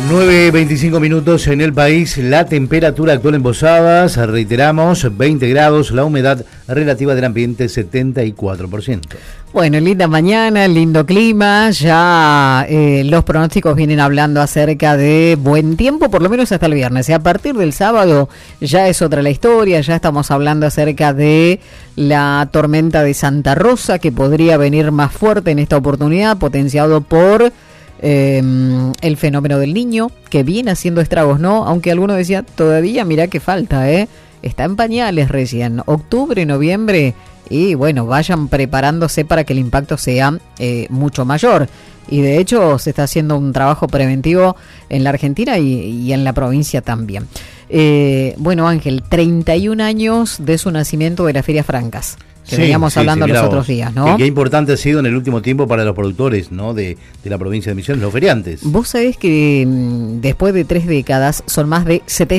9:25 minutos en el país. La temperatura actual en Posadas, reiteramos, 20 grados, la humedad relativa del ambiente 74%. Bueno, linda mañana, lindo clima, ya los pronósticos vienen hablando acerca de buen tiempo, por lo menos hasta el viernes. Y a partir del sábado ya es otra la historia, ya estamos hablando acerca de la tormenta de Santa Rosa, que podría venir más fuerte en esta oportunidad, potenciado por el fenómeno del Niño, que viene haciendo estragos, ¿no? Aunque alguno decía, todavía mirá que falta, está en pañales recién, octubre, noviembre, y bueno, vayan preparándose para que el impacto sea mucho mayor. Y de hecho se está haciendo un trabajo preventivo en la Argentina y en la provincia también. Bueno, Ángel, 31 años de su nacimiento de las Ferias Francas, que veníamos hablando los otros días, ¿no? Qué importante ha sido en el último tiempo para los productores, ¿no? de la provincia de Misiones, los feriantes. Vos sabés que después de 3 décadas son más de 70